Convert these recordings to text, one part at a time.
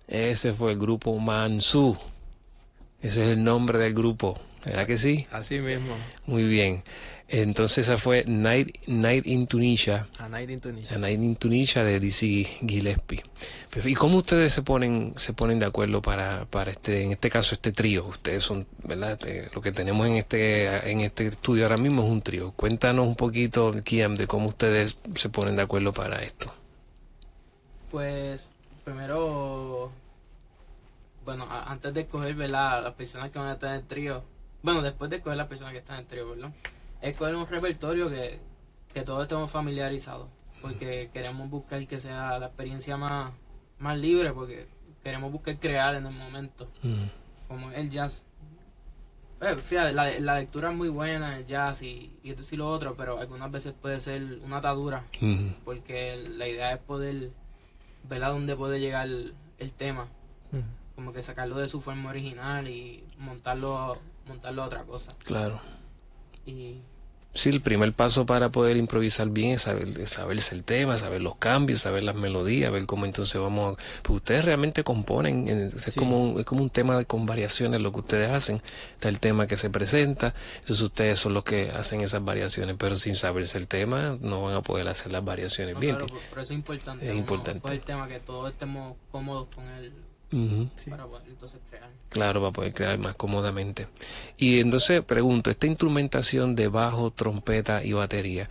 Ese fue el grupo Mansu. Ese es el nombre del grupo, ¿verdad que sí? Así mismo. Muy bien. Entonces esa fue Night in Tunisia. A Night in Tunisia. A Night in Tunisia de Dizzy Gillespie. ¿Y cómo ustedes se ponen de acuerdo para en este caso, este trío? Ustedes son, ¿verdad? Lo que tenemos en este estudio ahora mismo es un trío. Cuéntanos un poquito, Kiam, de cómo ustedes se ponen de acuerdo para esto. Pues primero, bueno, antes de escoger, ¿verdad?, las personas que van a estar en el trío, bueno, después de escoger las personas que están en el trío, ¿verdad?, escoger un repertorio que todos estemos familiarizados, porque queremos buscar que sea la experiencia más libre, porque queremos buscar crear en el momento, como el jazz. Fíjate, la lectura es muy buena, el jazz y esto y lo otro, pero algunas veces puede ser una atadura, porque la idea es poder ver a dónde puede llegar el tema, como que sacarlo de su forma original y montarlo a otra cosa. Claro. Y Sí, el primer paso para poder improvisar bien es saberse el tema, saber los cambios, saber las melodías, ver cómo entonces vamos a... Pues ustedes realmente componen, es Sí. como un tema con variaciones lo que ustedes hacen. Está el tema que se presenta, entonces ustedes son los que hacen esas variaciones, pero sin saberse el tema no van a poder hacer las variaciones no, bien. claro, por eso es importante. Es importante. Coger el tema que todos estemos cómodos con él, Sí. para poder entonces crear. Claro, para poder crear más cómodamente. Y entonces pregunto, esta instrumentación de bajo, trompeta y batería,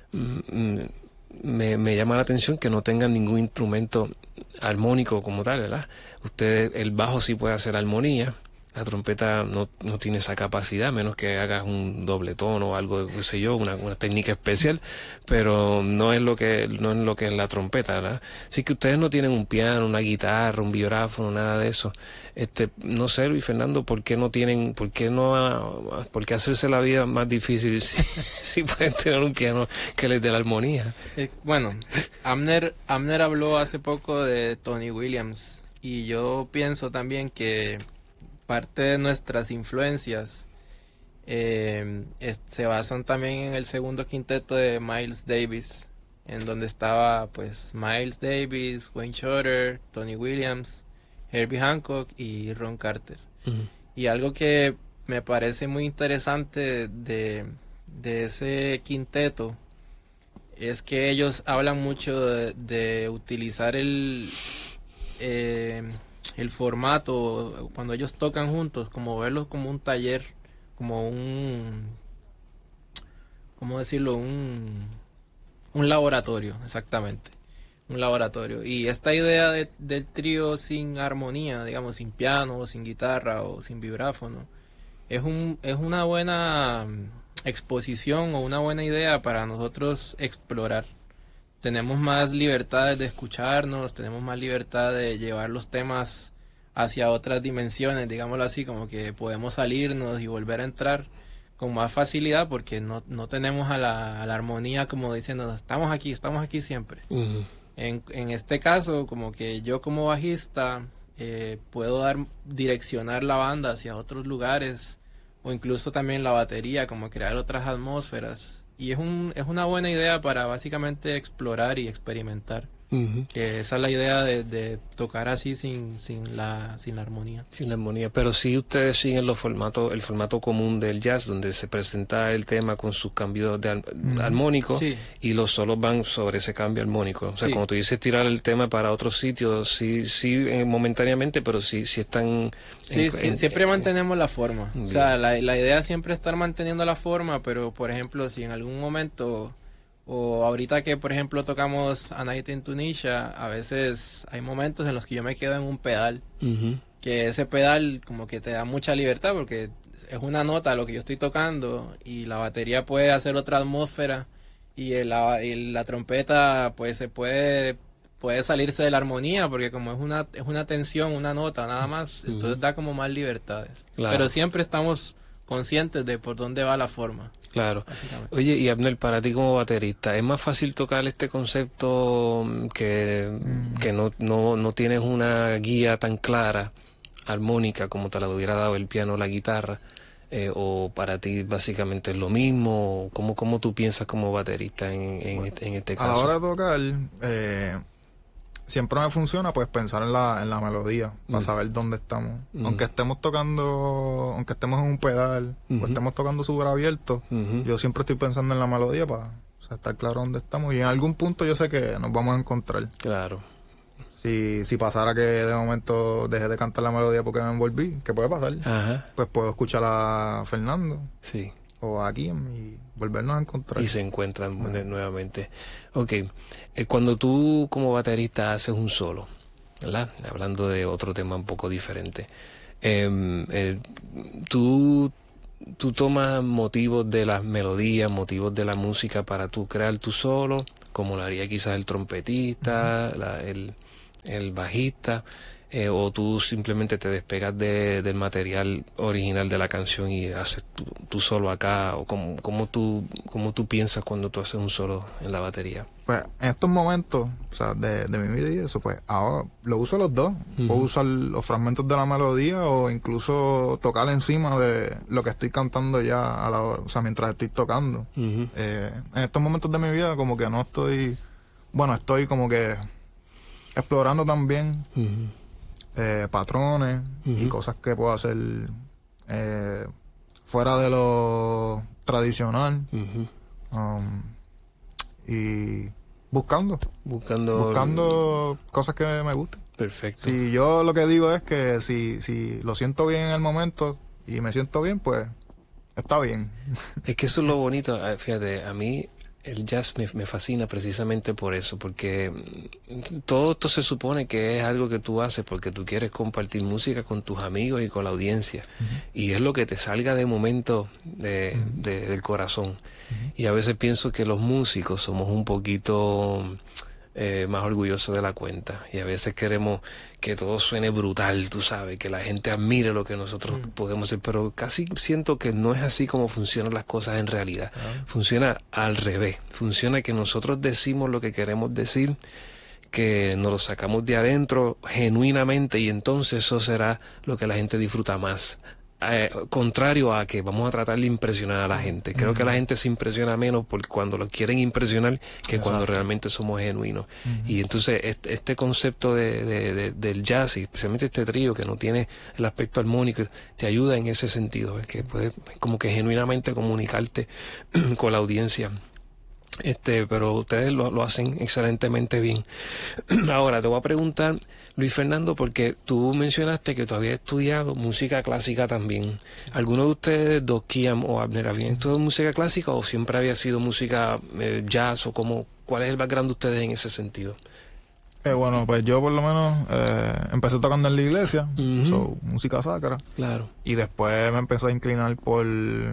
me llama la atención que no tengan ningún instrumento armónico como tal, ¿verdad? Ustedes, el bajo sí puede hacer armonía, la trompeta no tiene esa capacidad, a menos que hagas un doble tono o algo, qué sé yo, una técnica especial, pero no es lo que es la trompeta, ¿verdad? Así que ustedes no tienen un piano, una guitarra, un vibráfono, nada de eso. No sé, Luis Fernando, ¿por qué hacerse la vida más difícil si pueden tener un piano que les dé la armonía? Bueno, Amner habló hace poco de Tony Williams, y yo pienso también que parte de nuestras influencias se basan también en el segundo quinteto de Miles Davis, en donde estaba pues Miles Davis, Wayne Shorter, Tony Williams, Herbie Hancock y Ron Carter. Y algo que me parece muy interesante de ese quinteto es que ellos hablan mucho de utilizar el formato cuando ellos tocan juntos, como verlos como un taller, como ¿cómo decirlo? Un laboratorio, exactamente. Un laboratorio. Y esta idea del trío sin armonía, digamos, sin piano, sin guitarra o sin vibráfono, es una buena exposición o una buena idea para nosotros explorar. Tenemos más libertad de escucharnos, tenemos más libertad de llevar los temas hacia otras dimensiones, digámoslo así, como que podemos salirnos y volver a entrar con más facilidad, porque no tenemos a la armonía como diciendo, estamos aquí siempre. En este caso, como que yo como bajista puedo direccionar la banda hacia otros lugares, o incluso también la batería, como crear otras atmósferas. Y es una buena idea para básicamente explorar y experimentar. Que esa es la idea de tocar así sin la armonía. Sin la armonía, pero sí ustedes siguen el formato común del jazz, donde se presenta el tema con sus cambios armónicos, Sí. y los solos van sobre ese cambio armónico. O sea, Sí. como tú dices, tirar el tema para otros sitios, sí, momentáneamente, pero sí están... Siempre mantenemos la forma. Bien. O sea, la idea es siempre estar manteniendo la forma, pero por ejemplo, si en algún momento, o ahorita que por ejemplo tocamos A Night in Tunisia, a veces hay momentos en los que yo me quedo en un pedal, que ese pedal como que te da mucha libertad, porque es una nota lo que yo estoy tocando, y la batería puede hacer otra atmósfera, y la trompeta pues se puede salirse de la armonía, porque como es una tensión, una nota nada más, entonces da como más libertades. Claro. Pero siempre estamos conscientes de por dónde va la forma. Claro. Básicamente. Oye, y Abner, para ti como baterista, ¿es más fácil tocar este concepto que no tienes una guía tan clara, armónica, como te la hubiera dado el piano o la guitarra? ¿O para ti básicamente es lo mismo? ¿Cómo tú piensas como baterista en este A la caso? hora de tocar, siempre me funciona pues pensar en la melodía, para saber dónde estamos. Aunque estemos en un pedal, o estemos tocando súper abierto, yo siempre estoy pensando en la melodía para, o sea, estar claro dónde estamos. Y en algún punto yo sé que nos vamos a encontrar. Claro. Si pasara que de momento dejé de cantar la melodía porque me envolví, que puede pasar, Ajá. pues puedo escuchar a Fernando Sí. o a Kim y volvernos a encontrar. Y se encuentran nuevamente. Ok, cuando tú como baterista haces un solo, ¿verdad? Hablando de otro tema un poco diferente, tú tomas motivos de las melodías, motivos de la música para tú crear tu solo, como lo haría quizás el trompetista, el bajista, o tú simplemente te despegas del material original de la canción y haces tu solo acá, o cómo tú piensas cuando tú haces un solo en la batería. Pues en estos momentos, o sea, de mi vida y eso, pues ahora lo uso los dos. Puedo usar los fragmentos de la melodía o incluso tocar encima de lo que estoy cantando ya a la hora, o sea, mientras estoy tocando. En estos momentos de mi vida como que no estoy, bueno, estoy como que explorando también patrones y cosas que puedo hacer fuera de lo tradicional. Y buscando cosas que me gusten. Perfecto. Si yo lo que digo es que si lo siento bien en el momento y me siento bien, pues está bien. Es que eso es lo bonito. Fíjate, a mí el jazz me fascina precisamente por eso, porque todo esto se supone que es algo que tú haces porque tú quieres compartir música con tus amigos y con la audiencia, y es lo que te salga de momento del corazón. Y a veces pienso que los músicos somos un poquito más orgullosos de la cuenta, y a veces queremos que todo suene brutal, tú sabes, que la gente admire lo que nosotros podemos hacer, pero casi siento que no es así como funcionan las cosas en realidad. Funciona al revés, funciona que nosotros decimos lo que queremos decir, que nos lo sacamos de adentro genuinamente, y entonces eso será lo que la gente disfruta más. Contrario a que vamos a tratar de impresionar a la gente. Creo que la gente se impresiona menos por cuando lo quieren impresionar que cuando realmente somos genuinos. Y entonces este concepto del jazz, y especialmente este trío que no tiene el aspecto armónico, te ayuda en ese sentido, es que puedes como que genuinamente comunicarte con la audiencia. Pero ustedes lo hacen excelentemente bien. Ahora te voy a preguntar, Luis Fernando, porque tú mencionaste que tú habías estudiado música clásica también. ¿Alguno de ustedes, dos, Kiam o Abner, habían estudiado música clásica o siempre había sido música jazz, o cuál es el background de ustedes en ese sentido? Bueno, pues yo por lo menos empecé tocando en la iglesia, música sacra. Claro. Y después me empecé a inclinar por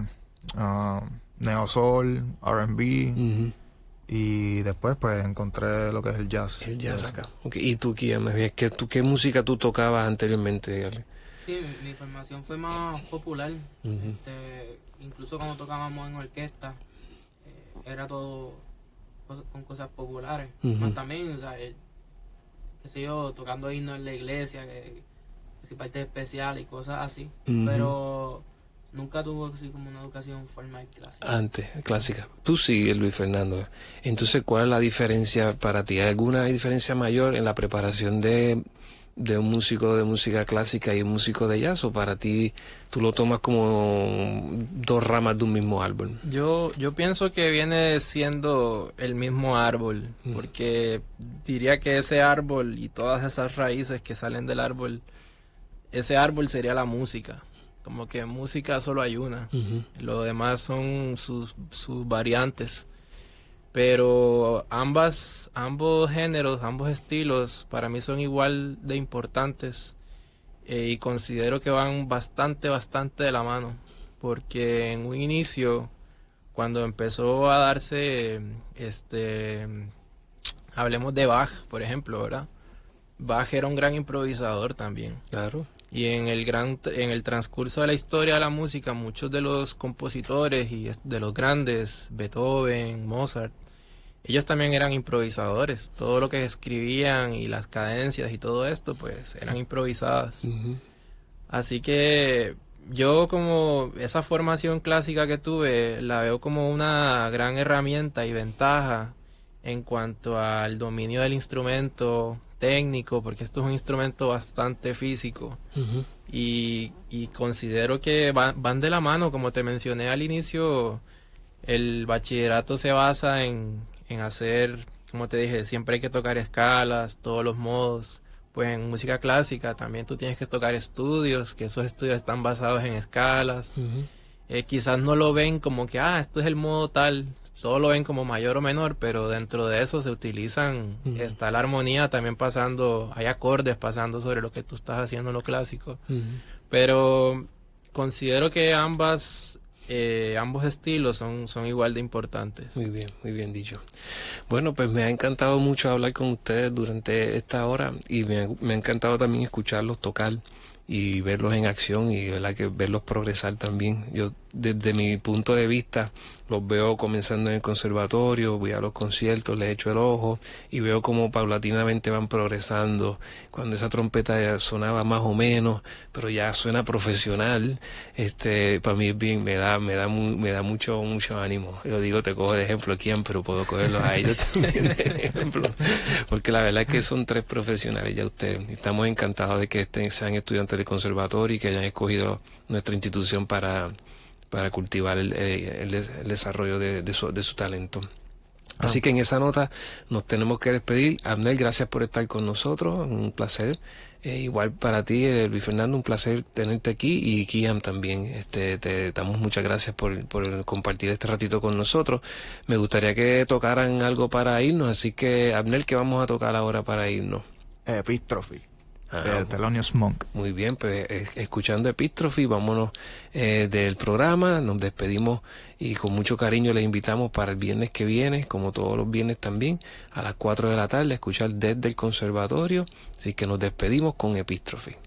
neo-soul, R&B, y después pues encontré lo que es el jazz. El jazz acá. Okay. ¿Y tú, Kiam, qué música tú tocabas anteriormente? Dígale. Sí, mi formación fue más popular. Incluso cuando tocábamos en orquesta, era todo con cosas populares. Más también, o sea, qué sé yo, tocando himnos en la iglesia, que si partes especiales y cosas así. Pero nunca tuvo así como una educación formal clásica. Antes, clásica. Tú sí, Luis Fernando. Entonces, ¿cuál es la diferencia para ti? ¿Hay alguna diferencia mayor en la preparación de un músico de música clásica y un músico de jazz? ¿O para ti tú lo tomas como dos ramas de un mismo árbol? Yo pienso que viene siendo el mismo árbol, porque diría que ese árbol y todas esas raíces que salen del árbol, ese árbol sería la música. Como que música solo hay una. Lo demás son sus variantes. Pero ambos géneros, ambos estilos, para mí son igual de importantes. Y considero que van bastante de la mano. Porque en un inicio, cuando empezó a darse, hablemos de Bach, por ejemplo, ¿verdad? Bach era un gran improvisador también. Claro. Y en el transcurso de la historia de la música, muchos de los compositores y de los grandes, Beethoven, Mozart, ellos también eran improvisadores. Todo lo que escribían y las cadencias y todo esto, pues, eran improvisadas. Así que yo, como esa formación clásica que tuve, la veo como una gran herramienta y ventaja en cuanto al dominio del instrumento, técnico, porque esto es un instrumento bastante físico. Y considero que van de la mano, como te mencioné al inicio. El bachillerato se basa en hacer, como te dije, siempre hay que tocar escalas, todos los modos. Pues en música clásica también tú tienes que tocar estudios, que esos estudios están basados en escalas. Quizás no lo ven como que, esto es el modo tal, solo lo ven como mayor o menor, pero dentro de eso se utilizan, está la armonía también pasando, hay acordes pasando sobre lo que tú estás haciendo en lo clásico. Pero considero que ambos estilos son igual de importantes. Muy bien dicho. Bueno, pues me ha encantado mucho hablar con ustedes durante esta hora y me ha encantado también escucharlos tocar y verlos en acción y verdad que verlos progresar también. Yo desde mi punto de vista los veo comenzando en el conservatorio, voy a los conciertos, les echo el ojo y veo como paulatinamente van progresando. Cuando esa trompeta ya sonaba más o menos, pero ya suena profesional, para mí es bien, me da mucho ánimo. Yo digo, te cojo de ejemplo a Kian, pero puedo cogerlos a ellos también de ejemplo, porque la verdad es que son 3 profesionales ya ustedes. Estamos encantados de que sean estudiantes del conservatorio y que hayan escogido nuestra institución para cultivar el desarrollo de su talento. Así que en esa nota nos tenemos que despedir. Abner, gracias por estar con nosotros, un placer. Igual para ti, Luis Fernando, un placer tenerte aquí, y Kian también. Te damos muchas gracias por compartir este ratito con nosotros. Me gustaría que tocaran algo para irnos, así que Abner, ¿qué vamos a tocar ahora para irnos? Epistrophy, de Thelonious Monk. Muy bien, pues escuchando Epistrophy, vámonos del programa, nos despedimos y con mucho cariño les invitamos para el viernes que viene, como todos los viernes también, a las 4 de la tarde, a escuchar desde el conservatorio, así que nos despedimos con Epistrophy.